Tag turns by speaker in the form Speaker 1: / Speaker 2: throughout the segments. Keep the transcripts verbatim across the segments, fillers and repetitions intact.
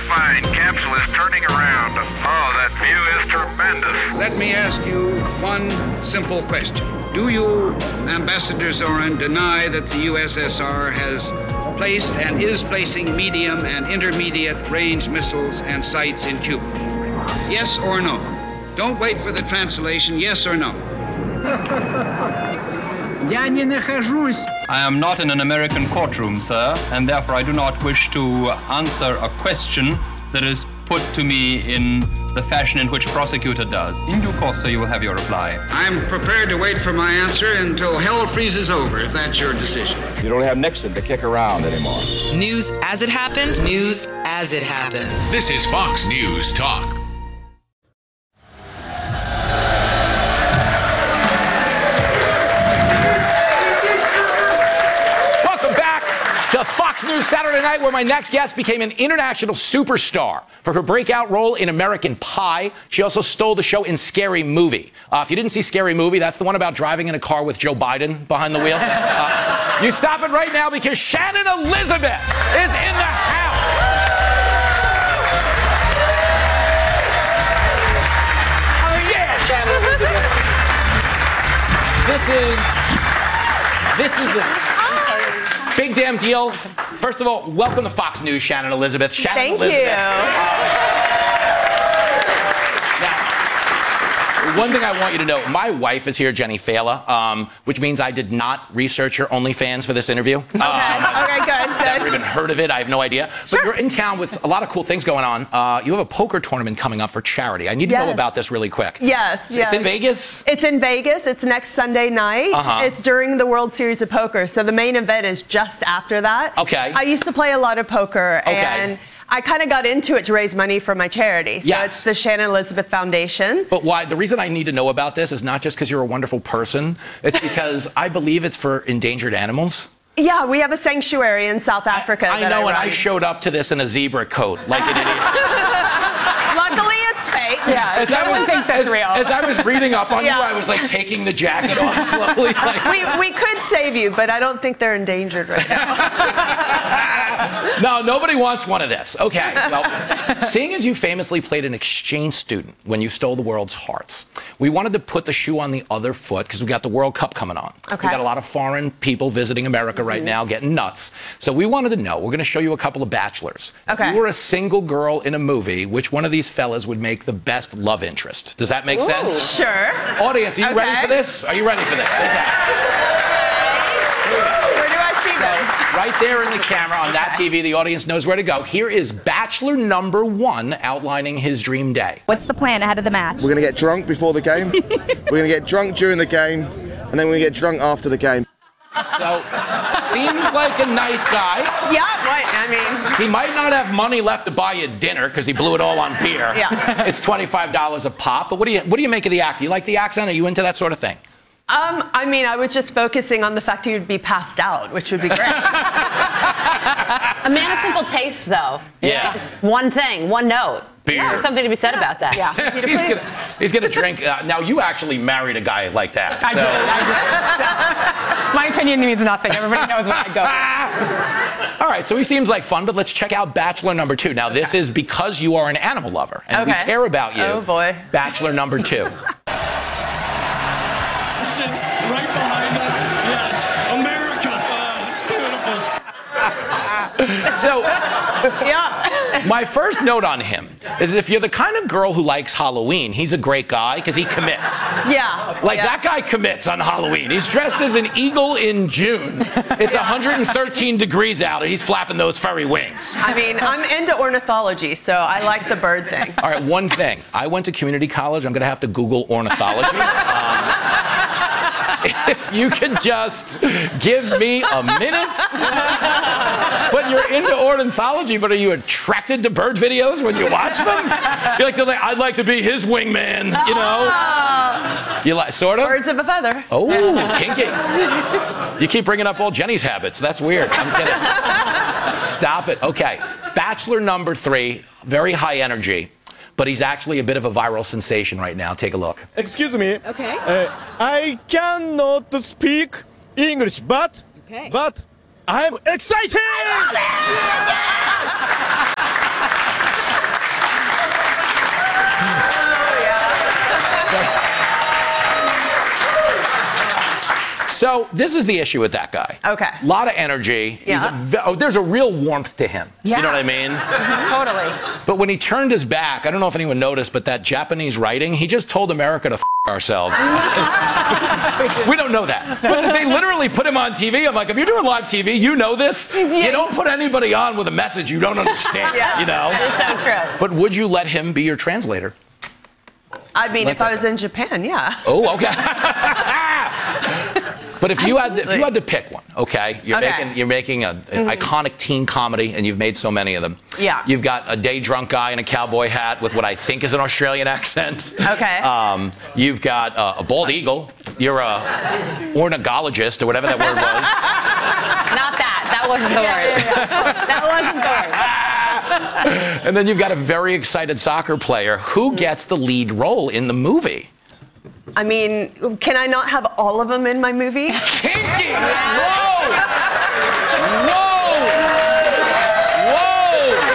Speaker 1: fine. Capsule is turning around. Oh, that view is tremendous.
Speaker 2: Let me ask you one simple question. Do you, Ambassador Zorin, deny that the U S S R has placed and is placing medium and intermediate range missiles and sites in Cuba? Yes or no? Don't wait for the translation. Yes or no?
Speaker 3: I am not in an American courtroom, sir, and therefore I do not wish to answer a question that is put to me in the fashion in which prosecutor does. In due course, sir, you will have your reply.
Speaker 2: I'm prepared to wait for my answer until hell freezes over, if that's your decision.
Speaker 4: You don't have Nixon to kick around anymore.
Speaker 5: News as it happened, news as it happened.
Speaker 6: This is Fox News Talk.
Speaker 7: To Fox News Saturday Night, where my next guest became an international superstar for her breakout role in American Pie. She also stole the show in Scary Movie. Uh, if you didn't see Scary Movie, that's the one about driving in a car with Joe Biden behind the wheel. Uh, you stop it right now because Shannon Elizabeth is in the house. Oh, yeah, Shannon Elizabeth. This is... This is a... Big damn deal. First of all, welcome to Fox News, Shannon Elizabeth. Shannon
Speaker 8: Thank
Speaker 7: Elizabeth.
Speaker 8: you.
Speaker 7: Uh, now, one thing I want you to know, my wife is here, Jenny Fela, um, which means I did not research your OnlyFans for this interview.
Speaker 8: Okay,
Speaker 7: um,
Speaker 8: okay, good, good.
Speaker 7: I've never even heard of it. I have no idea.
Speaker 8: Sure.
Speaker 7: But you're in town with a lot of cool things going on. Uh, you have a poker tournament coming up for charity. I need to
Speaker 8: Yes.
Speaker 7: know about this really quick.
Speaker 8: Yes,
Speaker 7: It's
Speaker 8: yes.
Speaker 7: in Vegas?
Speaker 8: It's in Vegas. It's next Sunday night.
Speaker 7: Uh-huh.
Speaker 8: It's during the World Series of Poker. So the main event is just after that.
Speaker 7: Okay.
Speaker 8: I used to play a lot of poker.
Speaker 7: Okay.
Speaker 8: And I kind of got into it to raise money for my charity. So
Speaker 7: Yes.
Speaker 8: it's the Shannon Elizabeth Foundation.
Speaker 7: But why? The reason I need to know about this is not just because you're a wonderful person. It's because I believe it's for endangered animals.
Speaker 8: Yeah, we have a sanctuary in South Africa.
Speaker 7: I
Speaker 8: that
Speaker 7: know,
Speaker 8: I
Speaker 7: and I
Speaker 8: run.
Speaker 7: showed up to this in a zebra coat, like an idiot.
Speaker 8: Luckily, it's fake.
Speaker 9: Yeah,
Speaker 7: As I
Speaker 9: no
Speaker 7: was,
Speaker 9: one thinks that's
Speaker 7: as,
Speaker 9: real.
Speaker 7: As I was reading up on
Speaker 8: Yeah.
Speaker 7: you, I was like taking the jacket off slowly. Like,
Speaker 8: We, we could save you, but I don't think they're endangered right now.
Speaker 7: no, nobody wants one of this. Okay, well, seeing as you famously played an exchange student when you stole the world's hearts, we wanted to put the shoe on the other foot because we got the World Cup coming on.
Speaker 8: Okay.
Speaker 7: We got a lot of foreign people visiting America right
Speaker 8: Mm-hmm.
Speaker 7: now, getting nuts. So we wanted to know, we're going to show you a couple of bachelors.
Speaker 8: Okay.
Speaker 7: If you were a single girl in a movie, which one of these fellas would make the best love interest? Does that make
Speaker 8: Ooh,
Speaker 7: sense?
Speaker 8: Sure.
Speaker 7: Audience, are you
Speaker 8: Okay.
Speaker 7: ready for this? Are you ready for this? Okay.
Speaker 8: Where do I see them?
Speaker 7: Right there in the camera on that T V, the audience knows where to go. Here is Bachelor number one outlining his dream day.
Speaker 9: What's the plan ahead of the match?
Speaker 10: We're going to get drunk before the game. We're going to get drunk during the game. And then we're going to get drunk after the game.
Speaker 7: So, seems like a nice guy.
Speaker 8: Yeah, what? I mean,
Speaker 7: He might not have money left to buy you dinner because he blew it all on beer.
Speaker 8: Yeah.
Speaker 7: It's twenty-five dollars a pop. But what do you what do you make of the act? You like the accent? Are you into that sort of thing?
Speaker 8: um, I mean, I was just focusing on the fact he would be passed out, which would be great.
Speaker 11: A man of simple taste, though.
Speaker 7: Yeah.
Speaker 11: Just one thing, one note.
Speaker 7: Beer.
Speaker 11: There's something to be said about that.
Speaker 8: Yeah.
Speaker 7: he's gonna he's gonna drink. Uh, now you actually married a guy like that.
Speaker 9: I
Speaker 7: so.
Speaker 9: did. I did. My opinion means nothing. Everybody knows what I go.
Speaker 7: All right, so he seems like fun, but let's check out Bachelor number two. Now, this is because you are an animal lover, and
Speaker 8: Okay.
Speaker 7: we care about you.
Speaker 8: Oh, boy.
Speaker 7: Bachelor number two.
Speaker 12: Right behind us, yes, America. Oh, it's beautiful.
Speaker 7: So,
Speaker 8: Yeah.
Speaker 7: my first note on him is if you're the kind of girl who likes Halloween, he's a great guy because he commits.
Speaker 8: Yeah.
Speaker 7: Like,
Speaker 8: yeah.
Speaker 7: that guy commits on Halloween. He's dressed as an eagle in June. It's one hundred thirteen degrees out, and he's flapping those furry wings.
Speaker 8: I mean, I'm into ornithology, so I like the bird thing.
Speaker 7: All right, one thing. I went to community college. I'm going to have to Google ornithology. Um, if you could just give me a minute. But you're into ornithology, but are you attracted to bird videos when you watch them? You're like, I'd like to be his wingman, you know? You like, sort of?
Speaker 8: Birds of a feather.
Speaker 7: Oh, kinky. You keep bringing up all Jenny's habits. That's weird. I'm kidding. Stop it. Okay. Bachelor number three, very high energy, but he's actually a bit of a viral sensation right now. Take a look.
Speaker 12: Excuse me.
Speaker 9: Okay.
Speaker 12: Uh, I cannot speak English, but
Speaker 9: Okay.
Speaker 12: but I'm excited.
Speaker 7: So this is the issue with that guy.
Speaker 8: Okay.
Speaker 7: A lot of energy. He's
Speaker 8: Yeah.
Speaker 7: a ve- oh, there's a real warmth to him.
Speaker 9: Yeah.
Speaker 7: You know what I mean?
Speaker 9: Totally.
Speaker 7: But when he turned his back, I don't know if anyone noticed, but that Japanese writing, he just told America to f ourselves. We don't know that. But they literally put him on T V. I'm like, if you're doing live T V, you know this. You don't put anybody on with a message you don't understand,
Speaker 8: Yeah.
Speaker 7: you know?
Speaker 8: That is so true.
Speaker 7: But would you let him be your translator?
Speaker 8: I mean,
Speaker 7: Like
Speaker 8: if I
Speaker 7: that
Speaker 8: was in Japan, yeah.
Speaker 7: Oh, okay. But if you had if you had to pick one, okay, you're
Speaker 8: Okay.
Speaker 7: making you're making a, an
Speaker 8: Mhm.
Speaker 7: iconic teen comedy, and you've made so many of them.
Speaker 8: Yeah.
Speaker 7: You've got a day drunk guy in a cowboy hat with what I think is an Australian accent.
Speaker 8: Okay.
Speaker 7: Um, you've got uh, a bald eagle. You're a ornithologist or whatever that word was.
Speaker 11: Not that. That wasn't the word. That wasn't the word.
Speaker 7: And then you've got a very excited soccer player. Who gets the lead role in the movie?
Speaker 8: I mean, can I not have all of them in my movie?
Speaker 7: Kinky! Whoa! Whoa! Whoa!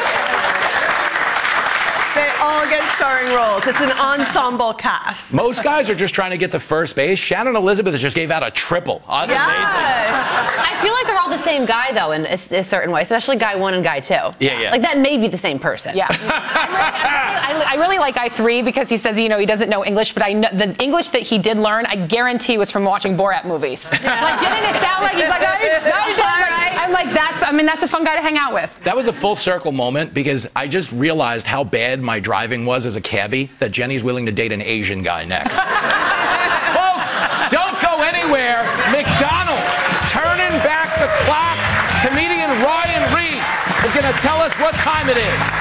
Speaker 8: They all get starring roles. It's an ensemble cast.
Speaker 7: Most guys are just trying to get to first base. Shannon Elizabeth just gave out a triple. Oh, that's amazing.
Speaker 11: I feel like they're all the same guy, though, in a, a certain way, especially guy one and guy two.
Speaker 7: Yeah, yeah.
Speaker 11: Like, that may be the same person.
Speaker 9: Yeah. I, really, I, I really like guy three because he says, you know, he doesn't know English, but I know the English that he did learn, I guarantee was from watching Borat movies.
Speaker 8: Yeah.
Speaker 9: Like, didn't it sound like he's like, I'm excited. Like, I'm like, that's, I mean, that's a fun guy to hang out with.
Speaker 7: That was a full circle moment because I just realized how bad my driving was as a cabbie that Jenny's willing to date an Asian guy next. Folks, don't go anywhere. McDonald's turning back the clock. Comedian Ryan Reese is going to tell us what time it is.